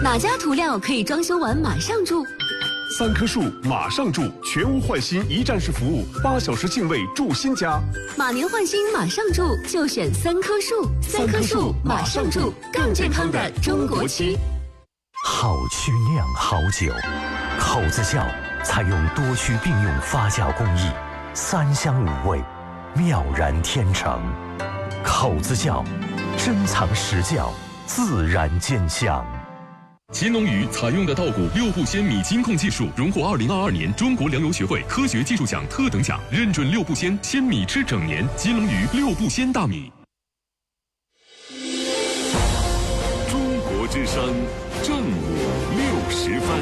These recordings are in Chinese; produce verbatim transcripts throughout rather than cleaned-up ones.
哪家涂料可以装修完马上住？ 三棵树马上住，全屋换新一站式服务，八小时净位住新家。 马年换新马上住，就选三棵树。三棵树马上住，更健康的中国漆。 好曲酿好酒，口子窖采用多区并用发酵工艺，三香五味，妙然天成。口子窖，珍藏实窖，自然见香。 乾隆鱼采用的稻谷六步鲜米金控技术，荣获二零二二年中国粮油学会科学技术奖特等奖，认准六步鲜，鲜米吃整年。金龙鱼六步鲜大米。 中国之声，正午六十分。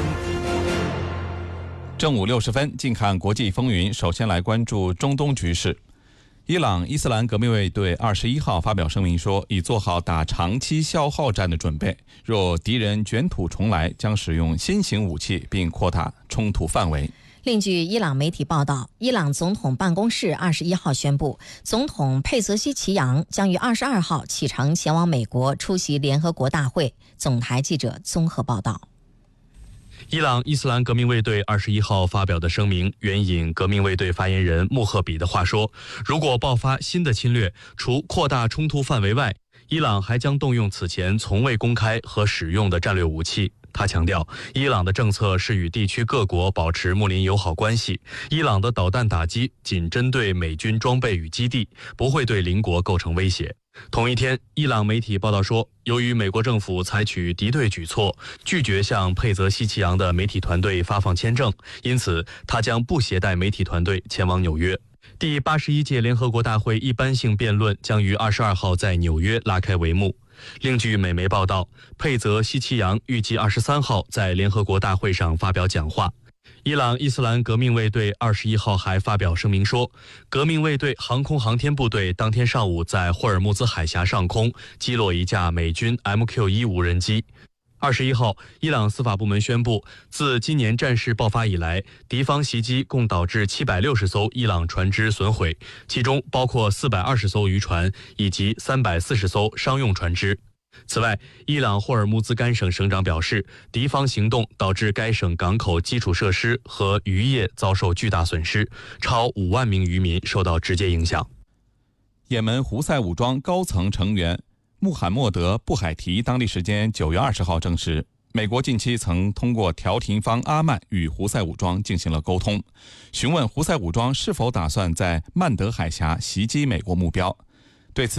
正午六十分，近看国际风云。首先来关注中东局势。伊朗伊斯兰革命卫队二十一号发表声明说，已做好打长期消耗战的准备，若敌人卷土重来，将使用新型武器并扩大冲突范围。 另据伊朗媒体报道，伊朗总统办公室二十一号宣布，总统佩泽西奇扬将于二十二号启程前往美国出席联合国大会。总台记者综合报道。 伊朗伊斯兰革命卫队二十一号发表的声明援引革命卫队发言人穆赫比的话说，如果爆发新的侵略，除扩大冲突范围外，伊朗还将动用此前从未公开和使用的战略武器。他强调，伊朗的政策是与地区各国保持睦邻友好关系，伊朗的导弹打击仅针对美军装备与基地，不会对邻国构成威胁。同一天，伊朗媒体报道说，由于美国政府采取敌对举措，拒绝向佩泽西奇扬的媒体团队发放签证，因此他将不携带媒体团队前往纽约。第八十一届联合国大会一般性辩论将于二十二号在纽约拉开帷幕。另据美媒报道，佩泽西奇扬预计二十三号在联合国大会上发表讲话。伊朗伊斯兰革命卫队二十一号还发表声明说，革命卫队航空航天部队当天上午在霍尔木兹海峡上空击落一架美军 M Q 一 无人机。二十一号，伊朗司法部门宣布，自今年战事爆发以来，敌方袭击共导致七百六十艘伊朗船只损毁，其中包括四百二十艘渔船以及三百四十艘商用船只。此外，伊朗霍尔木兹干省省长表示，敌方行动导致该省港口基础设施和渔业遭受巨大损失，超五万名渔民受到直接影响。 也门胡塞武装高层成员穆罕默德·布海提当地时间九月二十号证实，美国近期曾通过调停方阿曼与胡塞武装进行了沟通，询问胡塞武装是否打算在曼德海峡袭击美国目标。